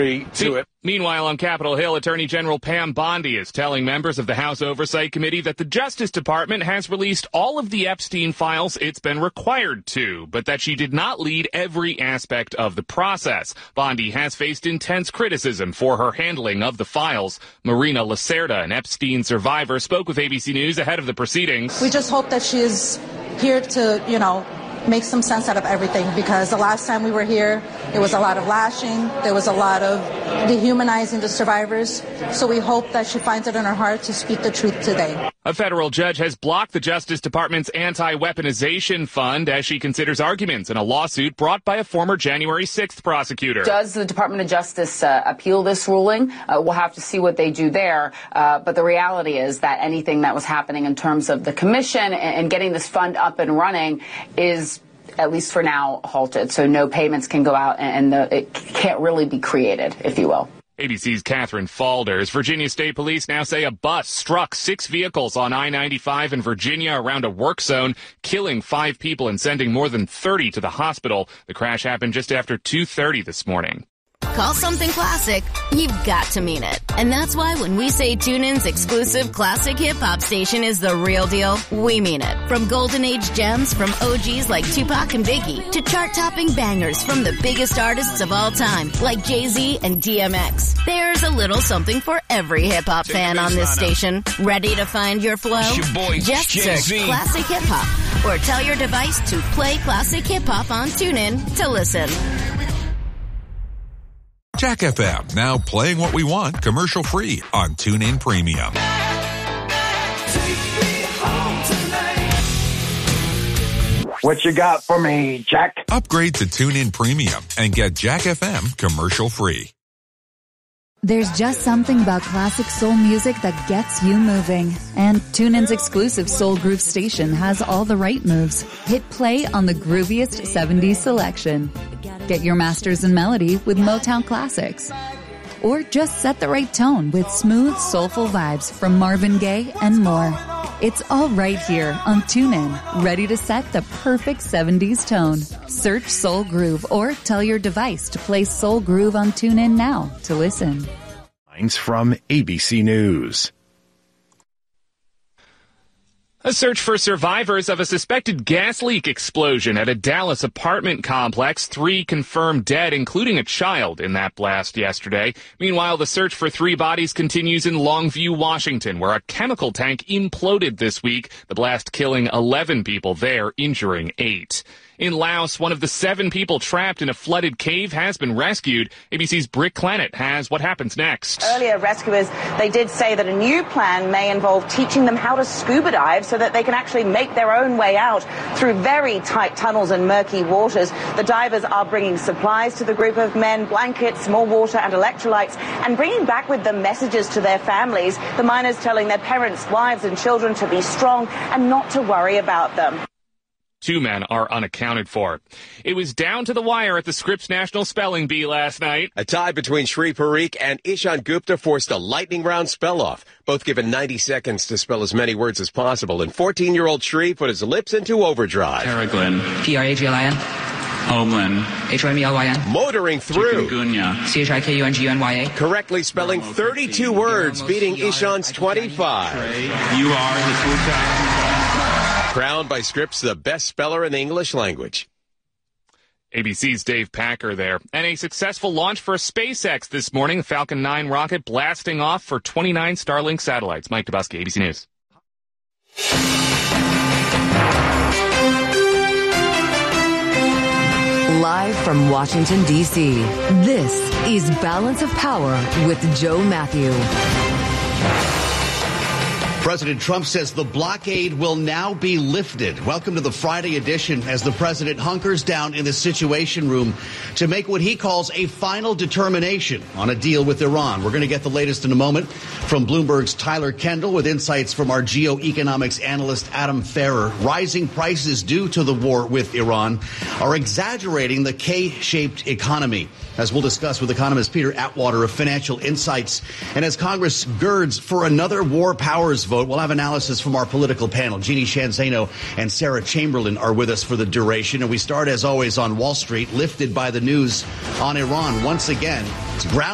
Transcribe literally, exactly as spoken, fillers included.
agree to Me- it. Meanwhile, on Capitol Hill, Attorney General Pam Bondi is telling members of the House Oversight Committee that the Justice Department has released all of the Epstein files it's been required to, but that she did not lead every aspect of the process. Bondi has faced intense criticism for her handling of the files. Marina Lacerda, an Epstein survivor, spoke with A B C News ahead of the proceedings. We just hope that she is here to, you know, make some sense out of everything, because the last time we were here, it was a lot of lashing, there was a lot of dehumanizing the survivors. So we hope that she finds it in her heart to speak the truth today. A federal judge has blocked the Justice Department's anti-weaponization fund as she considers arguments in a lawsuit brought by a former January sixth prosecutor. Does the Department of Justice uh, appeal this ruling? Uh, we'll have to see what they do there. Uh, but the reality is that anything that was happening in terms of the commission and, and getting this fund up and running is, at least for now, halted. So no payments can go out, and the, it can't really be created, if you will. A B C's Catherine Falders. Virginia State Police now say a bus struck six vehicles on I ninety-five in Virginia around a work zone, killing five people and sending more than thirty to the hospital. The crash happened just after two thirty this morning. Call something classic, you've got to mean it. And that's why when we say TuneIn's exclusive classic hip-hop station is the real deal, we mean it. From golden age gems from O Gs like Tupac and Biggie to chart-topping bangers from the biggest artists of all time like Jay-Z and D M X. There's a little something for every hip-hop fan on this station. Ready to find your flow? Your boy, Just Jay-Z. search Classic Hip-Hop or tell your device to play Classic Hip-Hop on TuneIn to listen. Jack F M, now playing what we want commercial-free on TuneIn Premium. What you got for me, Jack? Upgrade to TuneIn Premium and get Jack F M commercial-free. There's just something about classic soul music that gets you moving. And TuneIn's exclusive Soul Groove station has all the right moves. Hit play on the grooviest seventies selection. Get your masters in melody with Motown classics. Or just set the right tone with smooth, soulful vibes from Marvin Gaye and more. It's all right here on TuneIn, ready to set the perfect seventies tone. Search Soul Groove or tell your device to play Soul Groove on TuneIn now to listen. From A B C News. A search for survivors of a suspected gas leak explosion at a Dallas apartment complex. Three confirmed dead, including a child, in that blast yesterday. Meanwhile, the search for three bodies continues in Longview, Washington, where a chemical tank imploded this week. The blast killing eleven people there, injuring eight. In Laos, one of the seven people trapped in a flooded cave has been rescued. A B C's Britt Clannett has what happens next. Earlier, rescuers, they did say that a new plan may involve teaching them how to scuba dive so that they can actually make their own way out through very tight tunnels and murky waters. The divers are bringing supplies to the group of men, blankets, more water and electrolytes, and bringing back with them messages to their families. The miners telling their parents, wives and children to be strong and not to worry about them. Two men are unaccounted for. It was down to the wire at the Scripps National Spelling Bee last night. A tie between Shri Parikh and Ishan Gupta forced a lightning round spell-off. Both given ninety seconds to spell as many words as possible, and fourteen-year-old Shri put his lips into overdrive. Peregrine. P R A G L I N. Homeland. H O M E L Y N. Motoring through. Chikungunya. C H I K U N G U N Y A. Correctly spelling thirty-two words, beating Ishan's twenty-five. You are the full-time. Crowned by Scripps the best speller in the English language. A B C's Dave Packer there. And a successful launch for SpaceX this morning. The Falcon nine rocket blasting off for twenty-nine Starlink satellites. Mike Dubusky, A B C News. Live from Washington, D C, this is Balance of Power with Joe Matthew. President Trump says the blockade will now be lifted. Welcome to the Friday edition as the president hunkers down in the Situation Room to make what he calls a final determination on a deal with Iran. We're going to get the latest in a moment from Bloomberg's Tyler Kendall with insights from our geoeconomics analyst Adam Ferrer. Rising prices due to the war with Iran are exaggerating the K-shaped economy, as we'll discuss with economist Peter Atwater of Financial Insights. And as Congress girds for another war powers vote, we'll have analysis from our political panel. Jeannie Shanzano and Sarah Chamberlain are with us for the duration. And we start, as always, on Wall Street, lifted by the news on Iran once again. It's ground